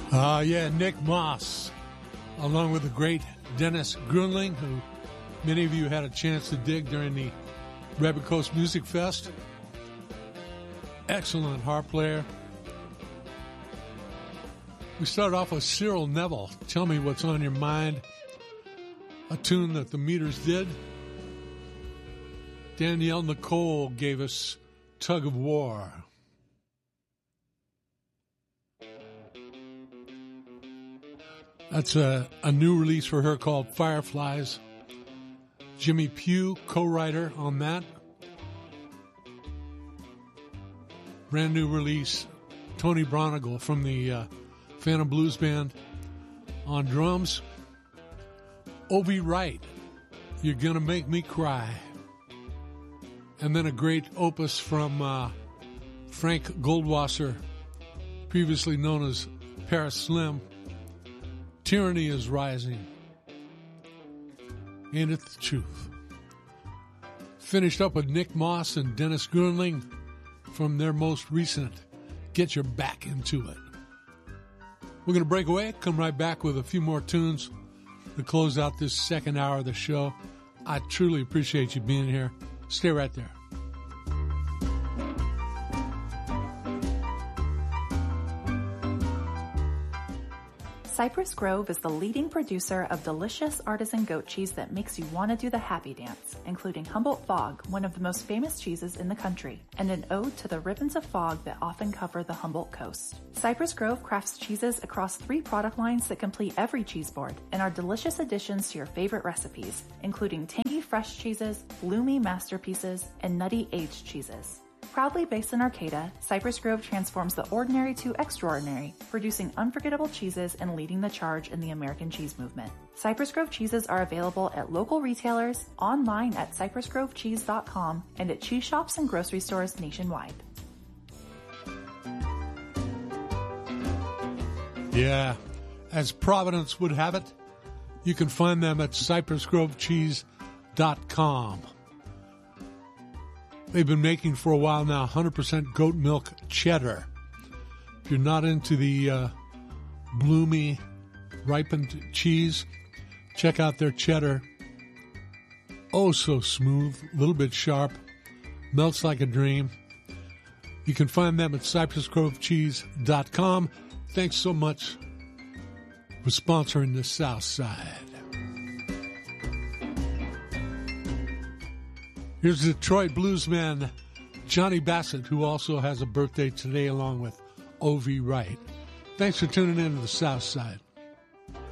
Yeah, Nick Moss, along with the great Dennis Grunling, who many of you had a chance to dig during the Rabbit Coast Music Fest. Excellent harp player. We started off with Cyril Neville, Tell Me What's on Your Mind, a tune that the Meters did. Danielle Nicole gave us Tug of War. That's a new release for her called Fireflies. Jimmy Pugh, co-writer on that. Brand new release, Tony Bronigal from the Phantom Blues Band on drums. Ovi Wright, You're Gonna Make Me Cry. And then a great opus from Frank Goldwasser, previously known as Paris Slim, Tyranny is Rising. Ain't it the truth? Finished up with Nick Moss and Dennis Grunling from their most recent Get Your Back Into It. We're going to break away, come right back with a few more tunes to close out this second hour of the show. I truly appreciate you being here. Stay right there. Cypress Grove is the leading producer of delicious artisan goat cheese that makes you want to do the happy dance, including Humboldt Fog, one of the most famous cheeses in the country, and an ode to the ribbons of fog that often cover the Humboldt coast. Cypress Grove crafts cheeses across 3 product lines that complete every cheese board and are delicious additions to your favorite recipes, including tangy fresh cheeses, bloomy masterpieces, and nutty aged cheeses. Proudly based in Arcata, Cypress Grove transforms the ordinary to extraordinary, producing unforgettable cheeses and leading the charge in the American cheese movement. Cypress Grove cheeses are available at local retailers, online at cypressgrovecheese.com, and at cheese shops and grocery stores nationwide. Yeah, as Providence would have it, you can find them at cypressgrovecheese.com. They've been making for a while now 100% goat milk cheddar. If you're not into the bloomy, ripened cheese, check out their cheddar. Oh, so smooth, a little bit sharp, melts like a dream. You can find them at cypressgrovecheese.com. Thanks so much for sponsoring the South Side. Here's Detroit bluesman Johnny Bassett, who also has a birthday today along with Ovi Wright. Thanks for tuning in to the South Side.